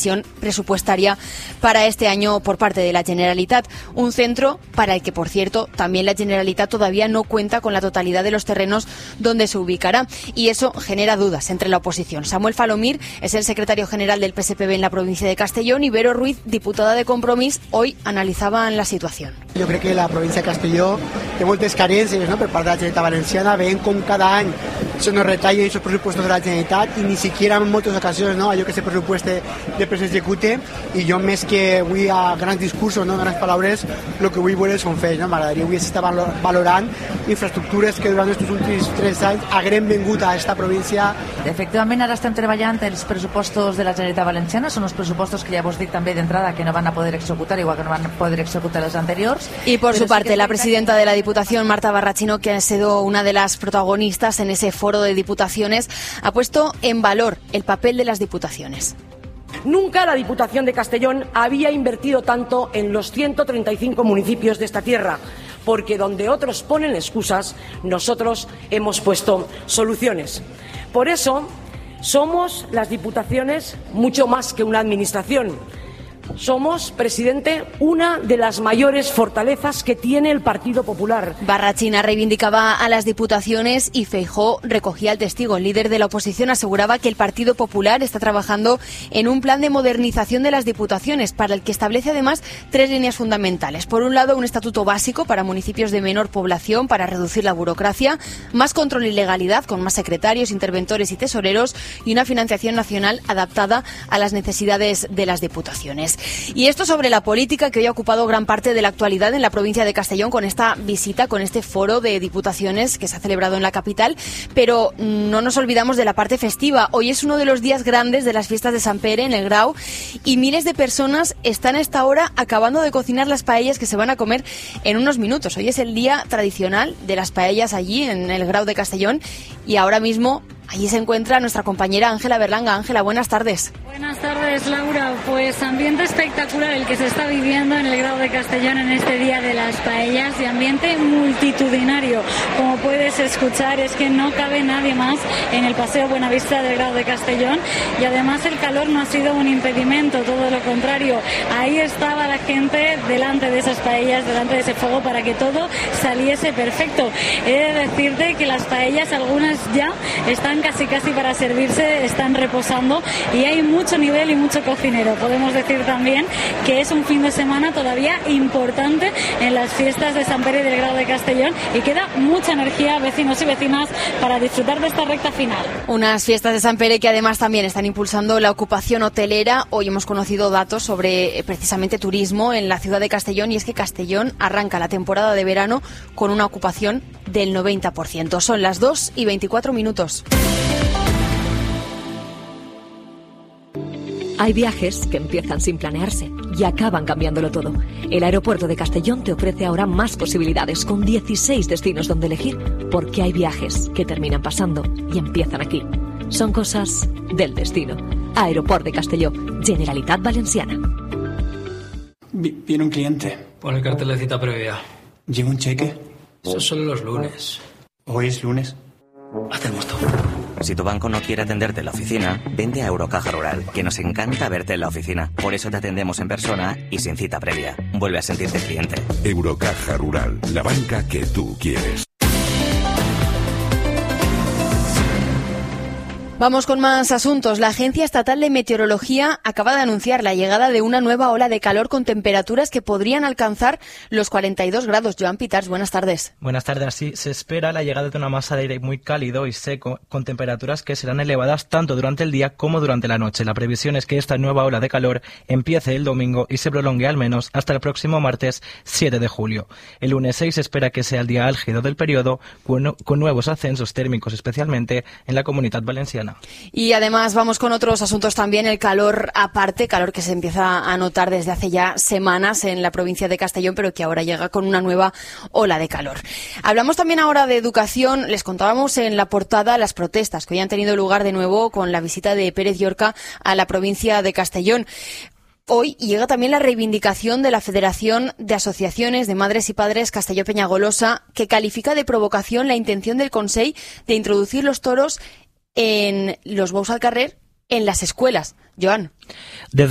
previsión presupuestaria para este año por parte de la Generalitat. Un centro para el que, por cierto, también la Generalitat todavía no cuenta con la totalidad de los terrenos donde se ubicará. Y eso genera dudas entre la oposición. Samuel Falomir es el secretario general del PSPB en la provincia de Castellón y Vero Ruiz, diputada de Compromís, hoy analizaban la situación. Jo crec que la província de Castelló té moltes carències, no?, per part de la Generalitat Valenciana. Veiem com cada any se nos retallen esos pressupostos de la Generalitat i ni siquiera en moltes ocasions, no?, allò que se pressupueste després s'execute, i jo més que vull a grans discursos, no, grans paraules, el que vull veure són fets, no? M'agradaria avui s'està valorant infraestructures que durant aquests últims 3 anys haguem vengut a esta província. Efectivament, ara estem treballant els pressupostos de la Generalitat Valenciana, són els pressupostos que ja vos dic també d'entrada que no van a poder executar, igual que no van a poder executar els anteriors. Y por su parte, la presidenta de la Diputación, Marta Barrachino, que ha sido una de las protagonistas en ese foro de diputaciones, ha puesto en valor el papel de las diputaciones. Nunca la Diputación de Castellón había invertido tanto en los 135 municipios de esta tierra, porque donde otros ponen excusas, nosotros hemos puesto soluciones. Por eso, somos las diputaciones mucho más que una administración. Somos, presidente, una de las mayores fortalezas que tiene el Partido Popular. Barrachina reivindicaba a las diputaciones y Feijóo recogía el testigo. El líder de la oposición aseguraba que el Partido Popular está trabajando en un plan de modernización de las diputaciones, para el que establece además 3 líneas fundamentales. Por un lado, un estatuto básico para municipios de menor población para reducir la burocracia, más control y legalidad con más secretarios, interventores y tesoreros, y una financiación nacional adaptada a las necesidades de las diputaciones. Y esto sobre la política, que hoy ha ocupado gran parte de la actualidad en la provincia de Castellón con esta visita, con este foro de diputaciones que se ha celebrado en la capital. Pero no nos olvidamos de la parte festiva. Hoy es uno de los días grandes de las fiestas de Sant Pere en el Grau y miles de personas están a esta hora acabando de cocinar las paellas que se van a comer en unos minutos. Hoy es el día tradicional de las paellas allí en el Grau de Castellón y ahora mismo allí se encuentra nuestra compañera Ángela Berlanga. Ángela, buenas tardes. Buenas tardes, Laura. Pues ambiente espectacular el que se está viviendo en el Grau de Castellón en este día de las paellas, y ambiente multitudinario. Como puedes escuchar, es que no cabe nadie más en el Paseo Buenavista del Grau de Castellón, y además el calor no ha sido un impedimento, todo lo contrario. Ahí estaba la gente delante de esas paellas, delante de ese fuego, para que todo saliese perfecto. He de decirte que las paellas, algunas ya están casi para servirse, están reposando, y hay mucho nivel y mucho cocinero. Podemos decir también que es un fin de semana todavía importante en las fiestas de Sant Pere del Grau de Castellón, y queda mucha energía, vecinos y vecinas, para disfrutar de esta recta final. Unas fiestas de Sant Pere que además también están impulsando la ocupación hotelera. Hoy hemos conocido datos sobre precisamente turismo en la ciudad de Castellón, y es que Castellón arranca la temporada de verano con una ocupación del 90%. Son las 2:24. Hay viajes que empiezan sin planearse y acaban cambiándolo todo. El aeropuerto de Castellón te ofrece ahora más posibilidades, con 16 destinos donde elegir, porque hay viajes que terminan pasando y empiezan aquí. Son cosas del destino. Aeropuerto de Castellón, Generalitat Valenciana. Viene un cliente. Pon el cartel de cita previa. ¿Lleva un cheque? Eso es solo los lunes. ¿Hoy es lunes? Hacemos todo. Si tu banco no quiere atenderte en la oficina, vente a Eurocaja Rural, que nos encanta verte en la oficina. Por eso te atendemos en persona y sin cita previa. Vuelve a sentirte cliente. Eurocaja Rural, la banca que tú quieres. Vamos con más asuntos. La Agencia Estatal de Meteorología acaba de anunciar la llegada de una nueva ola de calor con temperaturas que podrían alcanzar los 42 grados. Joan Pitars, buenas tardes. Buenas tardes. Así se espera la llegada de una masa de aire muy cálido y seco, con temperaturas que serán elevadas tanto durante el día como durante la noche. La previsión es que esta nueva ola de calor empiece el domingo y se prolongue al menos hasta el próximo martes 7 de julio. El lunes 6 se espera que sea el día álgido del periodo, con nuevos ascensos térmicos, especialmente en la Comunitat Valenciana. Y además vamos con otros asuntos también. El calor aparte, calor que se empieza a notar desde hace ya semanas en la provincia de Castellón, pero que ahora llega con una nueva ola de calor. Hablamos también ahora de educación. Les contábamos en la portada las protestas que hoy han tenido lugar de nuevo con la visita de Pérez Llorca a la provincia de Castellón. Hoy llega también la reivindicación de la Federación de Asociaciones de Madres y Padres Castelló-Peñagolosa, que califica de provocación la intención del Consell de introducir los toros en los bous al carrer en las escuelas. Joan.